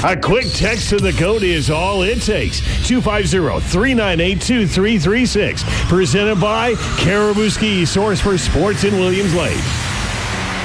A quick text to the code is all it takes. 250-398-2336. Presented by Caribou Ski, source for sports in Williams Lake.